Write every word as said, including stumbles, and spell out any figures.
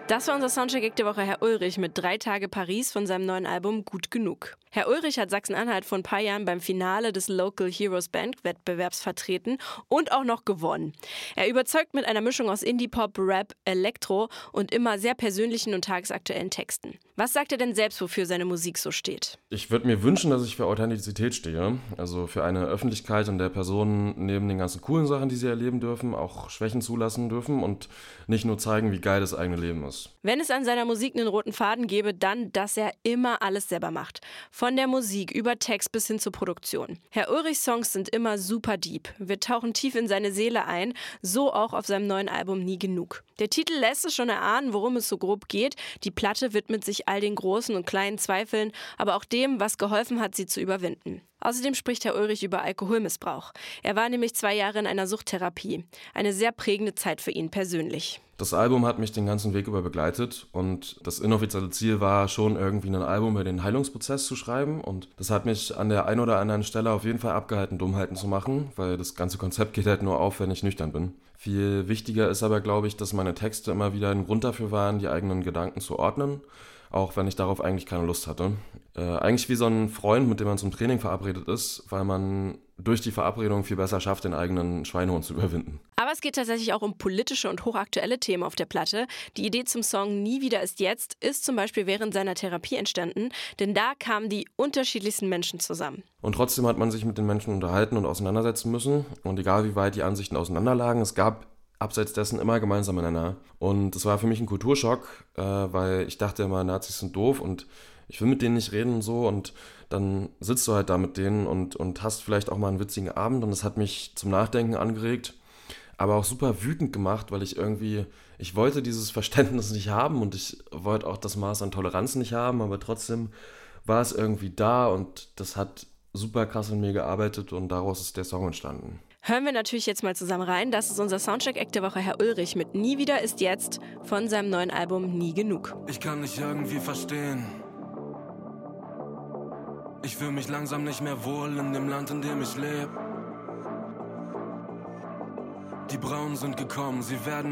Das war unser Soundcheck der Woche, Herr Ulrich mit drei Tage Paris von seinem neuen Album Gut Genug. Herr Ulrich hat Sachsen-Anhalt vor ein paar Jahren beim Finale des Local Heroes Band Wettbewerbs vertreten und auch noch gewonnen. Er überzeugt mit einer Mischung aus Indie-Pop, Rap, Elektro und immer sehr persönlichen und tagesaktuellen Texten. Was sagt er denn selbst, wofür seine Musik so steht? Ich würde mir wünschen, dass ich für Authentizität stehe. Also für eine Öffentlichkeit, in der Personen neben den ganzen coolen Sachen, die sie erleben dürfen, auch Schwächen zulassen dürfen und nicht nur zeigen, wie geil das eigene Leben ist. Wenn es an seiner Musik einen roten Faden gäbe, dann, dass er immer alles selber macht. Von der Musik über Text bis hin zur Produktion. Herr Ulrichs Songs sind immer super deep. Wir tauchen tief in seine Seele ein, so auch auf seinem neuen Album Nie Genug. Der Titel lässt es schon erahnen, worum es so grob geht. Die Platte widmet sich all den großen und kleinen Zweifeln, aber auch dem, was geholfen hat, sie zu überwinden. Außerdem spricht Herr Ulrich über Alkoholmissbrauch. Er war nämlich zwei Jahre in einer Suchttherapie. Eine sehr prägende Zeit für ihn persönlich. Das Album hat mich den ganzen Weg über begleitet und das inoffizielle Ziel war schon irgendwie ein Album über den Heilungsprozess zu schreiben und das hat mich an der einen oder anderen Stelle auf jeden Fall abgehalten, Dummheiten zu machen, weil das ganze Konzept geht halt nur auf, wenn ich nüchtern bin. Viel wichtiger ist aber, glaube ich, dass meine Texte immer wieder ein Grund dafür waren, die eigenen Gedanken zu ordnen, auch wenn ich darauf eigentlich keine Lust hatte. Äh, eigentlich wie so ein Freund, mit dem man zum Training verabredet ist, weil man durch die Verabredung viel besser schafft, den eigenen Schweinehund zu überwinden. Aber es geht tatsächlich auch um politische und hochaktuelle Themen auf der Platte. Die Idee zum Song Nie wieder ist jetzt ist zum Beispiel während seiner Therapie entstanden, denn da kamen die unterschiedlichsten Menschen zusammen. Und trotzdem hat man sich mit den Menschen unterhalten und auseinandersetzen müssen. Und egal wie weit die Ansichten auseinanderlagen, es gab abseits dessen immer gemeinsame Nenner. Und das war für mich ein Kulturschock, äh, weil ich dachte immer, Nazis sind doof und ich will mit denen nicht reden und so. Und dann sitzt du halt da mit denen und, und hast vielleicht auch mal einen witzigen Abend. Und das hat mich zum Nachdenken angeregt, aber auch super wütend gemacht, weil ich irgendwie, ich wollte dieses Verständnis nicht haben und ich wollte auch das Maß an Toleranz nicht haben, aber trotzdem war es irgendwie da und das hat super krass in mir gearbeitet und daraus ist der Song entstanden. Hören wir natürlich jetzt mal zusammen rein. Das ist unser Soundcheck-Act der Woche, Herr Ulrich mit Nie wieder ist jetzt von seinem neuen Album Nie Genug. Ich kann nicht irgendwie verstehen. Ich fühle mich langsam nicht mehr wohl in dem Land, in dem ich lebe. Die Braunen sind gekommen, sie werden